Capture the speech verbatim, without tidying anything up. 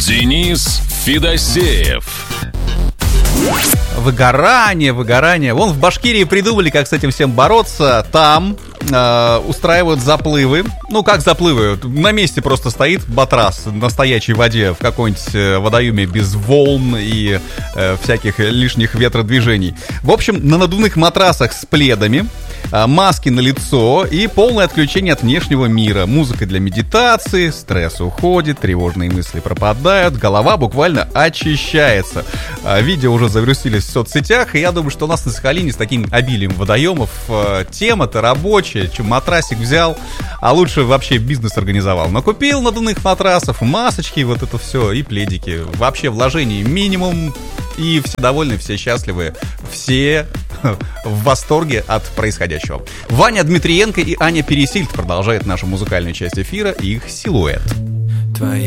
Денис Федосеев. Выгорание, выгорание. Вон в Башкирии придумали, как с этим всем бороться. Там э, устраивают заплывы. Ну, как заплывы? На месте просто стоит матрас на стоячей воде в какой-нибудь водоеме без волн и э, всяких лишних ветродвижений. В общем, на надувных матрасах с пледами, э, маски на лицо и полное отключение от внешнего мира. Музыка для медитации, стресс уходит, тревожные мысли пропадают, голова буквально очищается. Э, видео уже завирусились в соцсетях, и я думаю, что у нас на Сахалине с таким обилием водоемов э, тема-то рабочая, чем матрасик взял, а лучше вообще бизнес организовал. Накупил надувных матрасов, масочки, вот это все, и пледики. Вообще вложений минимум, и все довольны, все счастливы, все в восторге от происходящего. Ваня Дмитриенко и Аня Пересильд продолжают нашу музыкальную часть эфира, их «Силуэт».